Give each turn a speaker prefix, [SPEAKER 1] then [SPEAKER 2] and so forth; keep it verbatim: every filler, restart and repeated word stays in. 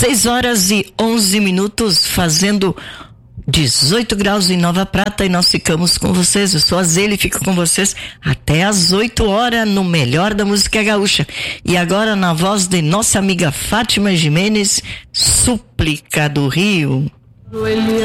[SPEAKER 1] seis horas e onze minutos, fazendo dezoito graus em Nova Prata, e nós ficamos com vocês. Eu sou a Zeli e fico com vocês até às oito horas no melhor da música gaúcha. E agora, na voz de nossa amiga Fátima Jimenez, Súplica do Rio.